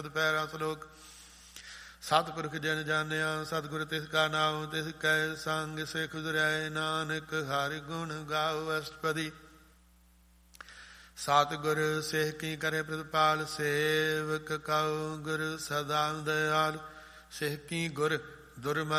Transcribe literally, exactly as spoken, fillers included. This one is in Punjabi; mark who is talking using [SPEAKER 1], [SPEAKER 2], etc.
[SPEAKER 1] ਪੈਰਾ ਸਲੋਕ। ਸਤਿਪੁਰਖ ਜਨ ਜਾਣਿਆ ਸਤਿਗੁਰ ਤਿਸ ਕਾ ਨਾਮ ਤਿਸ ਕੈ ਸੰਗ ਸਿਖ ਦੁਰਿਆਏ ਨਾਨਕ ਹਰਿ ਗੁਣ ਗਾਓ ਅਸ਼ਟਪਦੀ। ਸਤਿਗੁਰ ਸਿਹ ਕੀ ਕਰੇ ਪ੍ਰਤਿਪਾਲ ਸੇਵਕ ਕਉ ਗੁਰ ਸਦਾ ਦਇਆਲ। ਸਿਹ ਕੀ ਗੁਰ ਦੁਰਮਤਿ